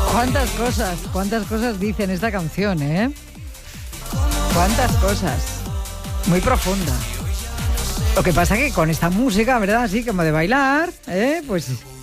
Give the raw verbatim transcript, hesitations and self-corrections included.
Cuántas cosas, cuántas cosas dicen esta canción, ¿eh? Cuántas cosas. Muy profunda. Lo que pasa que con esta música, ¿verdad? Así como de bailar, ¿eh? Pues